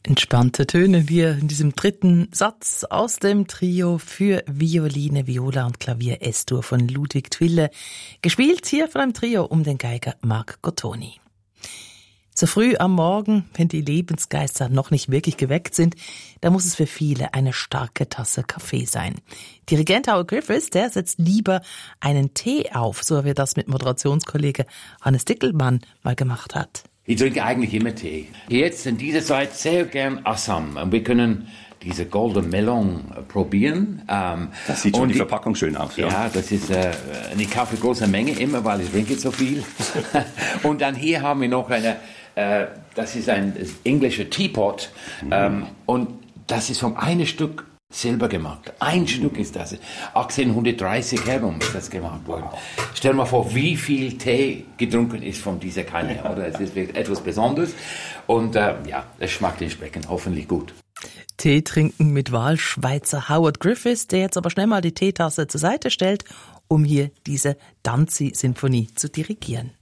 Entspannte Töne hier in diesem dritten Satz aus dem Trio für Violine, Viola und Klavier S-Dur von Ludwig Twille. Gespielt hier von einem Trio um den Geiger Marc Gottoni. So früh am Morgen, wenn die Lebensgeister noch nicht wirklich geweckt sind, da muss es für viele eine starke Tasse Kaffee sein. Dirigent Howard Griffiths, der setzt lieber einen Tee auf, so wie er das mit Moderationskollege Hannes Dickelmann mal gemacht hat. Ich trinke eigentlich immer Tee. Jetzt in dieser Zeit sehr gern Assam. Und wir können diese Golden Melon probieren. Das sieht schon die Verpackung schön aus. Ja, das ist, ich kaufe große Menge immer, weil ich trinke so viel. Und dann hier haben wir noch das ist ein englischer Teapot. Und das ist vom einen Stück selber gemacht. Ein Stück ist das. 1830 herum ist das gemacht worden. Stell dir mal vor, wie viel Tee getrunken ist von dieser Kanne. Oder? Es ist etwas Besonderes. Und es schmeckt entsprechend hoffentlich gut. Tee trinken mit Wahlschweizer Howard Griffiths, der jetzt aber schnell mal die Teetasse zur Seite stellt, um hier diese Danzi-Sinfonie zu dirigieren.